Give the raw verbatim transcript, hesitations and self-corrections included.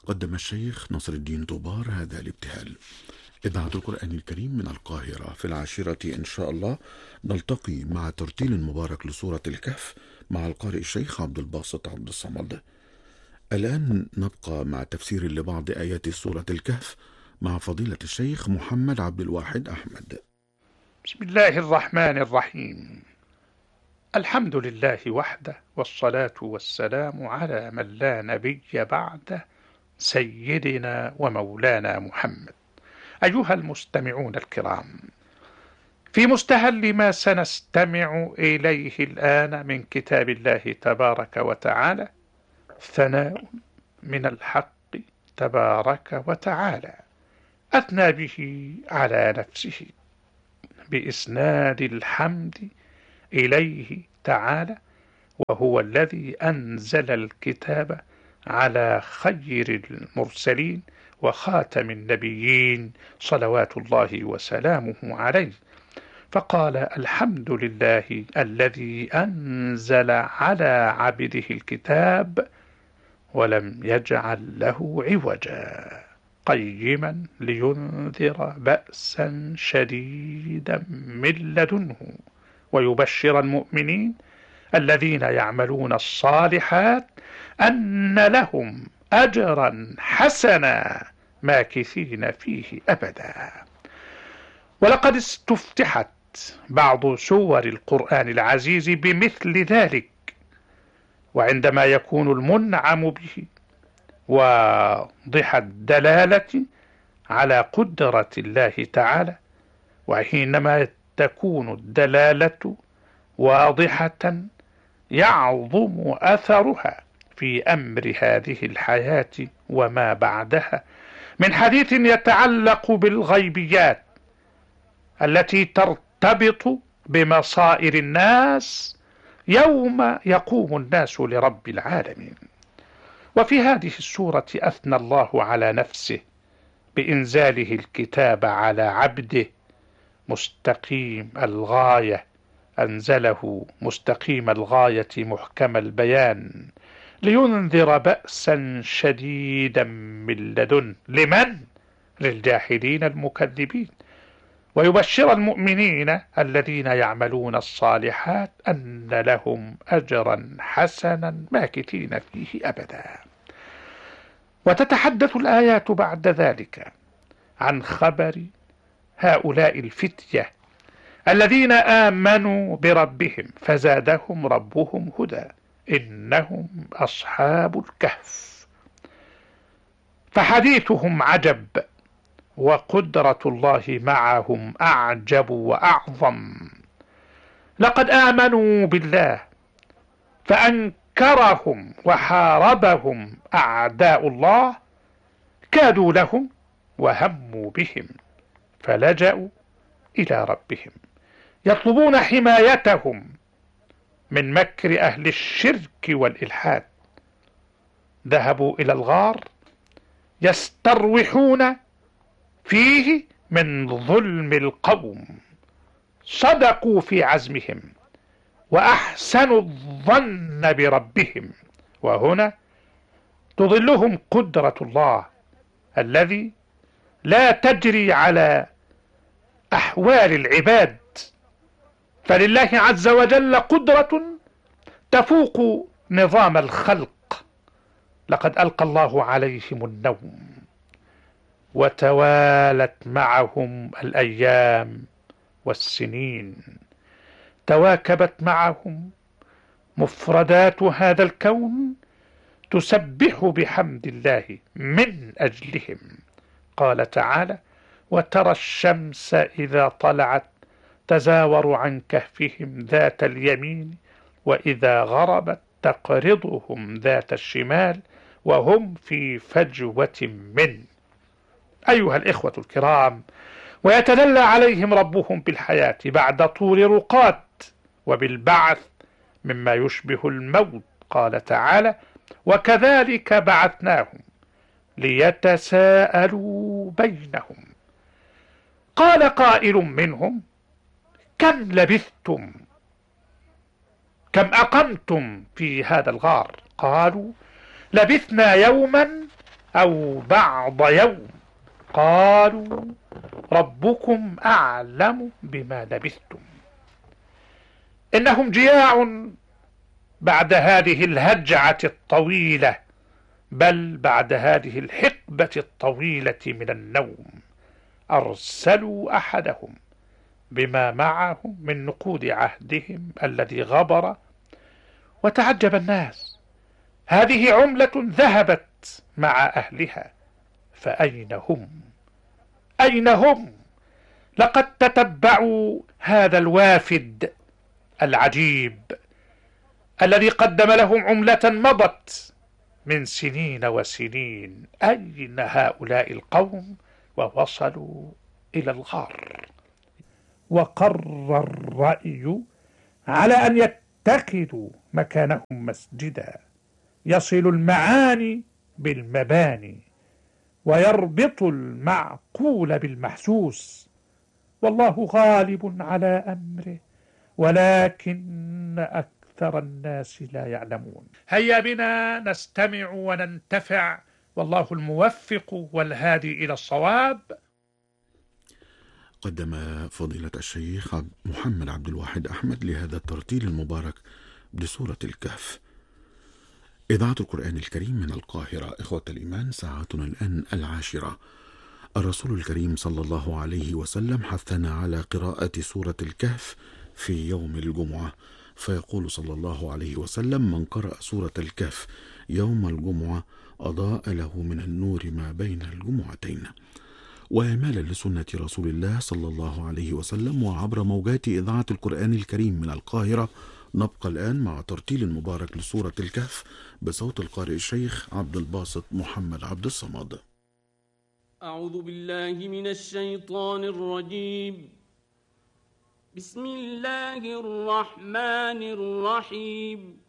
قدم الشيخ نصر الدين طوبار هذا الابتهال. إذاعة القرآن الكريم من القاهرة. في العاشرة إن شاء الله نلتقي مع ترتيل مبارك لسورة الكهف مع القارئ الشيخ عبد الباسط عبد الصمد. الآن نبقى مع تفسير لبعض آيات سورة الكهف مع فضيلة الشيخ محمد عبد الواحد أحمد. بسم الله الرحمن الرحيم. الحمد لله وحده، والصلاة والسلام على من لا نبي بعده، سيدنا ومولانا محمد. أيها المستمعون الكرام، في مستهل ما سنستمع إليه الآن من كتاب الله تبارك وتعالى ثناء من الحق تبارك وتعالى أثنى به على نفسه بإسناد الحمد إليه تعالى، وهو الذي أنزل الكتاب على خير المرسلين وخاتم النبيين صلوات الله وسلامه عليه، فقال: الحمد لله الذي أنزل على عبده الكتاب ولم يجعل له عوجا قيما لينذر بأسا شديدا من لدنه ويبشر المؤمنين الذين يعملون الصالحات أن لهم أجرا حسنا ماكثين فيه أبدا. ولقد استفتحت بعض سور القرآن العزيز بمثل ذلك، وعندما يكون المنعم به واضح الدلالة على قدرة الله تعالى، وحينما تكون الدلالة واضحة يعظم أثرها في أمر هذه الحياة وما بعدها من حديث يتعلق بالغيبيات التي ترتبط بمصائر الناس يوم يقوم الناس لرب العالمين. وفي هذه السورة أثنى الله على نفسه بإنزاله الكتاب على عبده مستقيم الغاية، أنزله مستقيم الغاية محكم البيان لينذر بأسا شديدا من لدن لمن؟ للجاحدين المكذبين، ويبشر المؤمنين الذين يعملون الصالحات أن لهم أجرا حسنا ماكثين فيه أبدا. وتتحدث الآيات بعد ذلك عن خبر هؤلاء الفتية الذين آمنوا بربهم فزادهم ربهم هدى، إنهم أصحاب الكهف. فحديثهم عجب، وقدرة الله معهم أعجب وأعظم. لقد آمنوا بالله فأنكرهم وحاربهم أعداء الله، كادوا لهم وهموا بهم فلجأوا إلى ربهم يطلبون حمايتهم من مكر أهل الشرك والإلحاد. ذهبوا إلى الغار يستروحون فيه من ظلم القوم، صدقوا في عزمهم وأحسنوا الظن بربهم، وهنا تظلهم قدرة الله الذي لا تجري على أحوال العباد، فلله عز وجل قدرة تفوق نظام الخلق. لقد ألقى الله عليهم النوم وتوالت معهم الأيام والسنين، تواكبت معهم مفردات هذا الكون تسبح بحمد الله من أجلهم. قال تعالى: وترى الشمس إذا طلعت تزاور عن كهفهم ذات اليمين وإذا غربت تقرضهم ذات الشمال وهم في فجوة منه. أيها الإخوة الكرام، ويتدلى عليهم ربهم بالحياة بعد طول رقات وبالبعث مما يشبه الموت. قال تعالى: وكذلك بعثناهم ليتساءلوا بينهم. قال قائل منهم: كم لبثتم، كم أقمتم في هذا الغار؟ قالوا: لبثنا يوما أو بعض يوم قالوا ربكم أعلم بما لبثتم. إنهم جياع بعد هذه الهجعة الطويلة، بل بعد هذه الحقبة الطويلة من النوم. أرسلوا أحدهم بما معهم من نقود عهدهم الذي غبر، وتعجب الناس، هذه عملة ذهبت مع أهلها، فأين هم؟ أين هم؟ لقد تتبعوا هذا الوافد العجيب الذي قدم لهم عملة مضت من سنين وسنين. أين هؤلاء القوم ووصلوا إلى الغار؟ وقر الرأي على أن يتخذوا مكانهم مسجدا يصل المعاني بالمباني ويربط المعقول بالمحسوس، والله غالب على أمره ولكن أكثر الناس لا يعلمون. هيا بنا نستمع وننتفع، والله الموفق والهادي إلى الصواب. قدم فضيلة الشيخ محمد عبد الواحد أحمد لهذا الترتيل المبارك بسورة الكهف. إذاعة القرآن الكريم من القاهرة. إخوة الإيمان، ساعتنا الآن العاشرة. الرسول الكريم صلى الله عليه وسلم حثنا على قراءة سورة الكهف في يوم الجمعة، فيقول صلى الله عليه وسلم: من قرأ سورة الكهف يوم الجمعة أضاء له من النور ما بين الجمعتين. وإعمالا لسنة رسول الله صلى الله عليه وسلم وعبر موجات إذاعة القرآن الكريم من القاهرة، نبقى الآن مع ترتيل مبارك لسورة الكهف بصوت القارئ الشيخ عبد الباسط محمد عبد الصمد. أعوذ بالله من الشيطان الرجيم. بسم الله الرحمن الرحيم.